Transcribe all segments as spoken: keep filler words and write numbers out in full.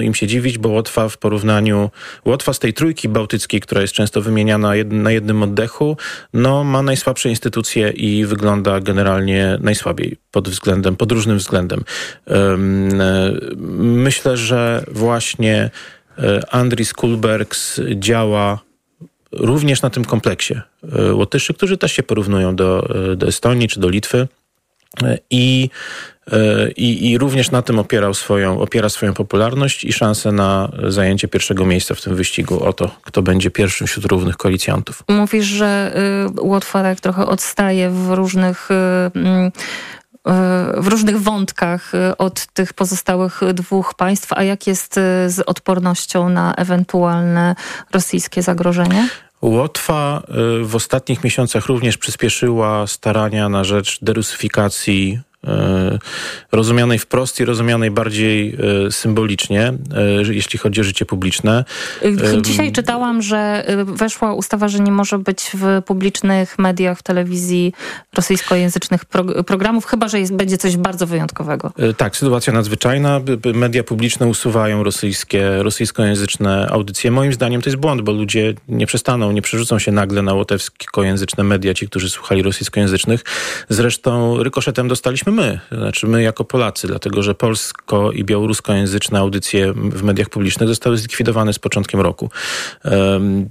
im się dziwić, bo Łotwa w porównaniu, Łotwa z tej trójki bałtyckiej, która jest często wymieniana jed, na jednym oddechu, no ma najsłabsze instytucje i wygląda generalnie najsłabiej pod względem, pod różnym względem. Myślę, że właśnie Andris Kulbergs działa również na tym kompleksie Łotyszy, którzy też się porównują do, do Estonii czy do Litwy. I, i, I również na tym opierał swoją, opiera swoją popularność i szansę na zajęcie pierwszego miejsca w tym wyścigu o to, kto będzie pierwszym wśród równych koalicjantów. Mówisz, że y, Łotwa tak trochę odstaje w różnych... Y, w różnych wątkach od tych pozostałych dwóch państw. A jak jest z odpornością na ewentualne rosyjskie zagrożenie? Łotwa w ostatnich miesiącach również przyspieszyła starania na rzecz derusyfikacji rozumianej wprost i rozumianej bardziej symbolicznie, jeśli chodzi o życie publiczne. Dzisiaj czytałam, że weszła ustawa, że nie może być w publicznych mediach, w telewizji rosyjskojęzycznych pro- programów, chyba że jest, będzie coś bardzo wyjątkowego. Tak, sytuacja nadzwyczajna. Media publiczne usuwają rosyjskie, rosyjskojęzyczne audycje. Moim zdaniem to jest błąd, bo ludzie nie przestaną, nie przerzucą się nagle na łotewskojęzyczne media, ci, którzy słuchali rosyjskojęzycznych. Zresztą rykoszetem dostaliśmy my, znaczy my jako Polacy, dlatego że polsko- i białoruskojęzyczne audycje w mediach publicznych zostały zlikwidowane z początkiem roku. Um,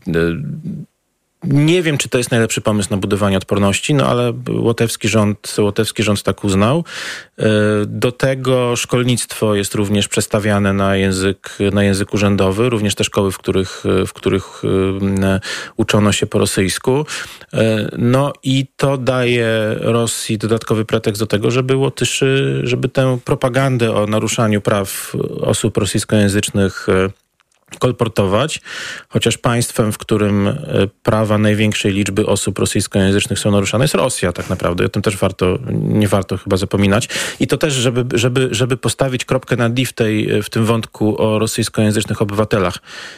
Nie wiem, czy to jest najlepszy pomysł na budowanie odporności, no ale łotewski rząd, łotewski rząd tak uznał. Do tego szkolnictwo jest również przestawiane na język, na język urzędowy, również te szkoły, w których, w których uczono się po rosyjsku. No i to daje Rosji dodatkowy pretekst do tego, żeby Łotyszy, żeby tę propagandę o naruszaniu praw osób rosyjskojęzycznych kolportować, chociaż państwem, w którym prawa największej liczby osób rosyjskojęzycznych są naruszane, jest Rosja tak naprawdę. O tym też warto, nie warto chyba zapominać. I to też, żeby, żeby, żeby postawić kropkę nad i w, tej, w tym wątku o rosyjskojęzycznych obywatelach.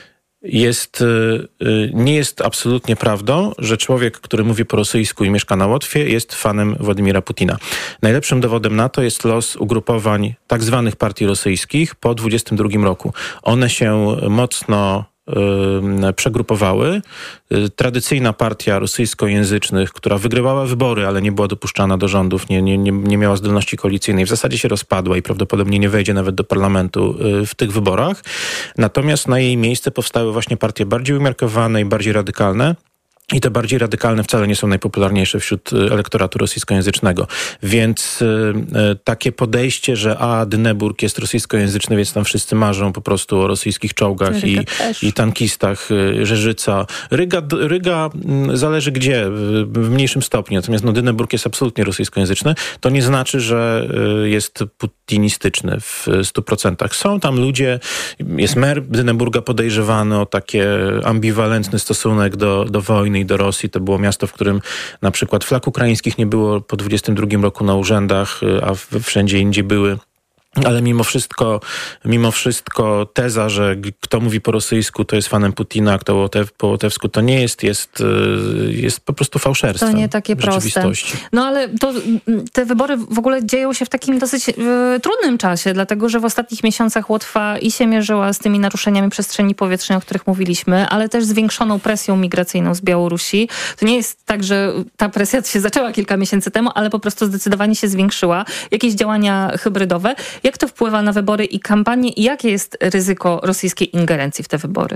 Jest, nie jest absolutnie prawdą, że człowiek, który mówi po rosyjsku i mieszka na Łotwie, jest fanem Władimira Putina. Najlepszym dowodem na to jest los ugrupowań tak zwanych partii rosyjskich po dwudziestym drugim roku. One się mocno y, przegrupowały. Tradycyjna partia rosyjskojęzycznych, która wygrywała wybory, ale nie była dopuszczana do rządów, nie, nie, nie, nie miała zdolności koalicyjnej, w zasadzie się rozpadła i prawdopodobnie nie wejdzie nawet do parlamentu w tych wyborach. Natomiast na jej miejsce powstały właśnie partie bardziej umiarkowane i bardziej radykalne. I te bardziej radykalne wcale nie są najpopularniejsze wśród elektoratu rosyjskojęzycznego. Więc y, y, takie podejście, że a, Dyneburg jest rosyjskojęzyczny, więc tam wszyscy marzą po prostu o rosyjskich czołgach i, i tankistach, y, Rzeżyca. Ryga, Ryga y, zależy gdzie, w, w mniejszym stopniu. Natomiast no, Dyneburg jest absolutnie rosyjskojęzyczny. To nie znaczy, że y, jest putinistyczny w stu procentach. Są tam ludzie, jest mer Dyneburga podejrzewany o takie ambiwalentny stosunek do, do wojny i do Rosji. To było miasto, w którym na przykład flag ukraińskich nie było po dwudziestym drugim roku na urzędach, a wszędzie indziej były. Ale mimo wszystko, mimo wszystko teza, że kto mówi po rosyjsku, to jest fanem Putina, a kto łotew, po łotewsku to nie jest, jest, jest po prostu fałszerstwem. To nie takie proste. No ale to, te wybory w ogóle dzieją się w takim dosyć y, trudnym czasie, dlatego że w ostatnich miesiącach Łotwa i się mierzyła z tymi naruszeniami przestrzeni powietrznej, o których mówiliśmy, ale też zwiększoną presją migracyjną z Białorusi. To nie jest tak, że ta presja się zaczęła kilka miesięcy temu, ale po prostu zdecydowanie się zwiększyła. Jakieś działania hybrydowe. Jak to wpływa na wybory i kampanię i jakie jest ryzyko rosyjskiej ingerencji w te wybory?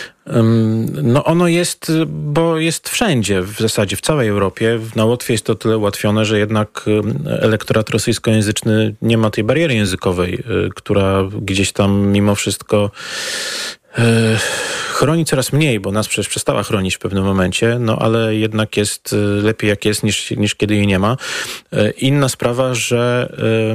No ono jest, bo jest wszędzie w zasadzie, w całej Europie. Na Łotwie jest to tyle ułatwione, że jednak elektorat rosyjskojęzyczny nie ma tej bariery językowej, która gdzieś tam mimo wszystko chroni coraz mniej, bo nas przecież przestała chronić w pewnym momencie, no ale jednak jest lepiej jak jest niż, niż kiedy jej nie ma. Inna sprawa, że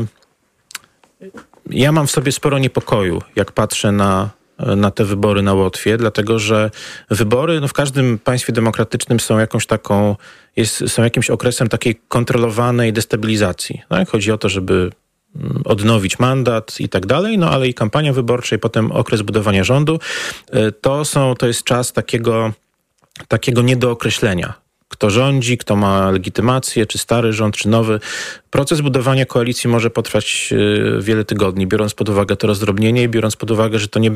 ja mam w sobie sporo niepokoju, jak patrzę na, na te wybory na Łotwie, dlatego że wybory no w każdym państwie demokratycznym są jakąś taką, jest, są jakimś okresem takiej kontrolowanej destabilizacji. Tak? Chodzi o to, żeby odnowić mandat i tak dalej, no ale i kampania wyborcza i potem okres budowania rządu. To są, to jest czas takiego, takiego niedookreślenia. kto rządzi, kto ma legitymację, czy stary rząd, czy nowy. Proces budowania koalicji może potrwać wiele tygodni, biorąc pod uwagę to rozdrobnienie i biorąc pod uwagę, że to nie